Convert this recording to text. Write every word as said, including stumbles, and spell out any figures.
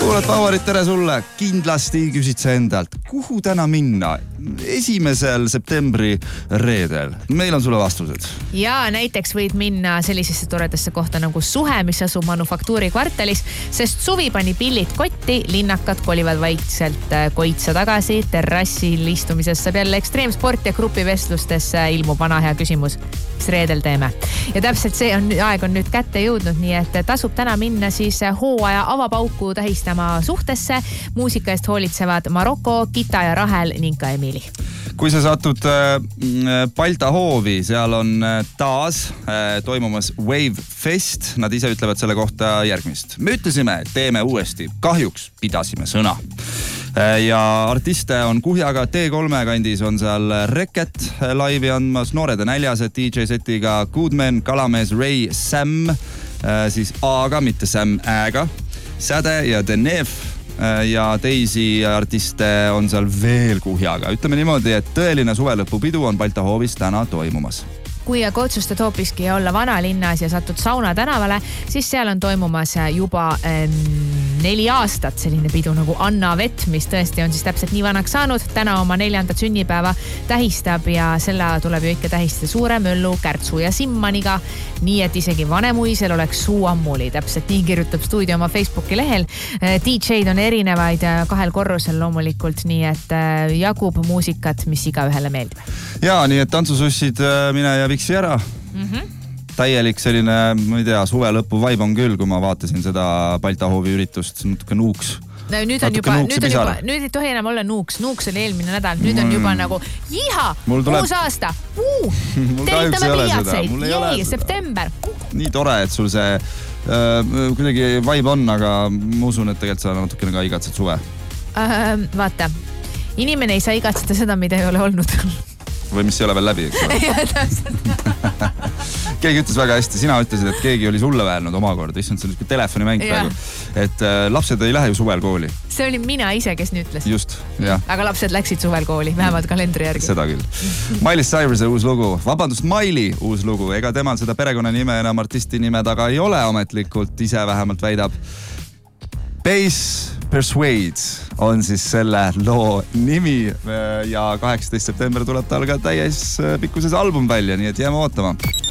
kuulad Powerit, tere sulle. Kindlasti küsid sa endalt, kuhu täna minna esimesel septembri reedel. Meil on sulle vastused. Ja näiteks võid minna sellisesse toredasse kohta nagu Suhe, mis asub Manufaktuuri kvartalis, sest suvi pani pillid kotti, linnakad kolivad vaikselt koitsa tagasi, terrassil istumisest saab jälle ekstreemsport ja grupivestlustesse ilmub vana hea küsimus, mis reedel teeme. Ja täpselt see on, aeg on nüüd kätte jõudnud, nii et tasub täna minna siis hooaja avapauku tähistama suhtesse. Muusika eest hoolitsevad Maroko, Gita ja Rahel ning ka Emili. Kui sa satud äh, Balta hoovi, seal on äh, taas äh, toimumas Wave Fest. Nad ise ütlevad selle kohta järgmist. Me ütlesime, teeme uuesti. Kahjuks pidasime sõna. Äh, ja artiste on kuhjaga. T kolme kandis on seal Reket laivi andmas. Noored ja näljased D J setiga Goodman, Kalamees, Ray, Sam. Äh, siis A-ga, mitte Sam Ä-ga. Säde ja Denef ja teisi artiste on seal veel kuhjaga. Ütleme niimoodi, et tõeline suvelõpupidu on Balta hoovis täna toimumas. Kui aga otsustad hoopiski olla vanalinnas ja satud Sauna tänavale, siis seal on toimumas juba ähm, neli aastat selline pidu nagu Anna Vett, mis tõesti on siis täpselt nii vanaks saanud. Täna oma neljandat sünnipäeva tähistab ja selle tuleb ju ikka tähistada Suure Möllu, Kärtsu ja Simmaniga. Nii et isegi vanemuisel oleks suu ammuli. Täpselt nii kirjutab stuudio oma Facebooki lehel. D J-d on erinevaid kahel korrusel loomulikult, nii et jagub muusikat, mis iga ühele meeldib. Ja, nii et tantsusussid mine ja viksi ära. Mm-hmm. Täielik selline, ma ei tea, suve lõpu vibe on küll, kui ma vaatasin seda Balta hoovi üritust, natuke nuuks. No, nüüd on juba, nüüd on juba, nüüd ei tohi enam olla nuuks. Nuuks oli eelmine nädal, nüüd on juba nagu jiha, tuleb... uus aasta, uu, teritame piiatseid, jei, september. Nii tore, et sul see äh, kuidagi vibe on, aga ma usun, et tegelikult sa natukene ka igatsed suve. Uh, vaata, inimene ei saa igatseda seda, mida ei ole olnud. Või mis ei ole veel läbi, eks? Keegi ütles väga hästi, sina ütlesid, et keegi oli sulle väärnud omakorda. Issand, see on niisugune telefonimäng praegu. Et äh, lapsed ei lähe ju suvel kooli. See oli mina ise, kes nüüd ütles. Just, jah. Aga lapsed läksid suvel kooli, vähemalt kalendri järgi. Seda küll. Miley Cyrus'e uus lugu. Vabandust, Miley uus lugu. Ega temal seda perekonna nime enam artisti nime taga ei ole ametlikult. Ise vähemalt väidab. Bass Persuade on siis selle loo nimi ja kaheksateist september tuleb tal ka täies pikkuses album välja, nii et jääme ootama.